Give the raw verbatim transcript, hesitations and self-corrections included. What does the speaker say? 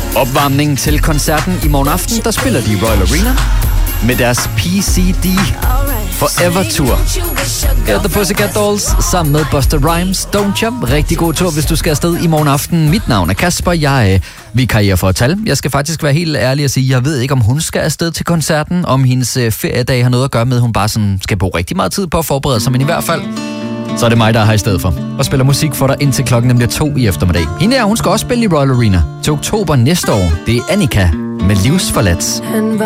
Opvarmningen til koncerten i morgen aften, der spiller de Royal Arena med deres P C D Forever Tour. Her er The Pussycat Dolls sammen med Busta Rhymes, Don't You. Rigtig god tur, hvis du skal afsted i morgen aften. Mit navn er Kasper, jeg er vikarier for Tal. Jeg skal faktisk være helt ærlig og sige, jeg ved ikke, om hun skal afsted til koncerten, om hendes feriedag har noget at gøre med, at hun bare sådan skal bruge rigtig meget tid på at forberede sig, men i hvert fald så er det mig, der er her i stedet for og spiller musik for dig indtil klokken nemlig to i eftermiddag. Hende her, hun skal også spille i Royal Arena til oktober næste år. Det er Annika med Livsforladt.